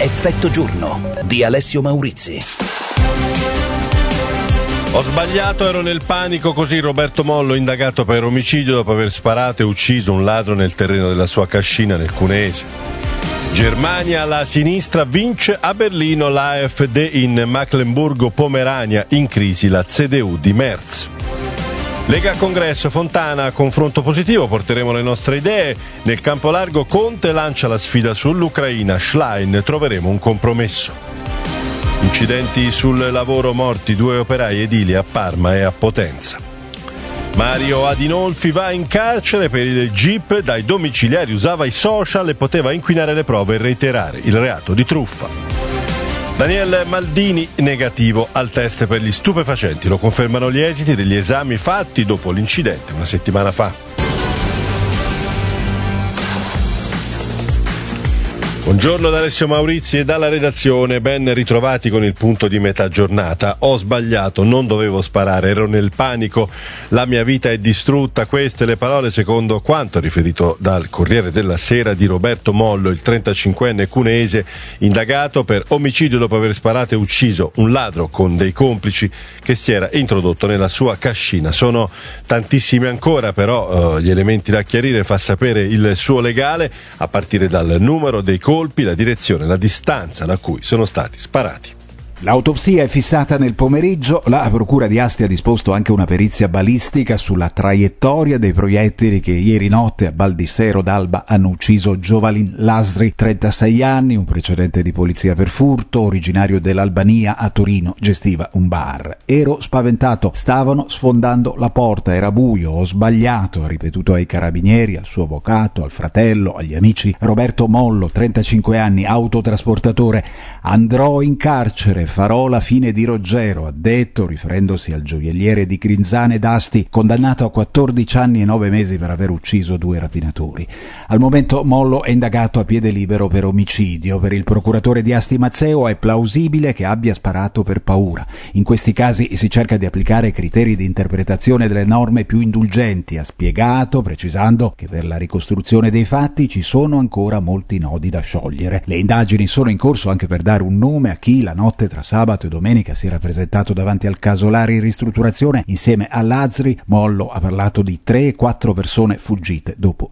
Effetto giorno di Alessio Maurizi. Ho sbagliato, ero nel panico, così Roberto Mollo, indagato per omicidio dopo aver sparato e ucciso un ladro nel terreno della sua cascina nel Cuneese. Germania, la sinistra vince a Berlino, l'AfD in Mecklenburgo-Pomerania, in crisi la CDU di Merz. Lega Congresso, Fontana, confronto positivo, porteremo le nostre idee. Nel campo largo Conte lancia la sfida sull'Ucraina, Schlein, troveremo un compromesso. Incidenti sul lavoro, morti 2 operai edili a Parma e a Potenza. Mario Adinolfi va in carcere per il GIP, dai domiciliari usava i social e poteva inquinare le prove e reiterare il reato di truffa. Daniel Maldini negativo al test per gli stupefacenti, lo confermano gli esiti degli esami fatti dopo l'incidente una settimana fa. Buongiorno da Alessio Maurizi e dalla redazione, ben ritrovati con il punto di metà giornata. Ho sbagliato, non dovevo sparare, ero nel panico, la mia vita è distrutta, queste le parole secondo quanto riferito dal Corriere della Sera di Roberto Mollo, il 35enne cuneese, indagato per omicidio dopo aver sparato e ucciso un ladro con dei complici che si era introdotto nella sua cascina. Sono tantissimi ancora, però gli elementi da chiarire fa sapere il suo legale, a partire dal numero dei colpi, la direzione, la distanza da cui sono stati sparati. L'autopsia è fissata nel pomeriggio, la procura di Asti ha disposto anche una perizia balistica sulla traiettoria dei proiettili che ieri notte a Baldissero d'Alba hanno ucciso Giovalin Lasri, 36 anni, un precedente di polizia per furto, originario dell'Albania, a Torino, gestiva un bar. Ero spaventato, stavano sfondando la porta, era buio, ho sbagliato, ha ripetuto ai carabinieri, al suo avvocato, al fratello, agli amici. Roberto Mollo, 35 anni, autotrasportatore, andrò in carcere, farò la fine di Roggero, ha detto, riferendosi al gioielliere di Grinzane d'Asti, condannato a 14 anni e 9 mesi per aver ucciso 2 rapinatori. Al momento Mollo è indagato a piede libero per omicidio. Per il procuratore di Asti Mazzeo è plausibile che abbia sparato per paura. In questi casi si cerca di applicare criteri di interpretazione delle norme più indulgenti, ha spiegato, precisando che per la ricostruzione dei fatti ci sono ancora molti nodi da sciogliere. Le indagini sono in corso anche per dare un nome a chi la notte tra sabato e domenica si era presentato davanti al casolare in ristrutturazione insieme a Lasri. Mollo ha parlato di 3 e 4 persone fuggite dopo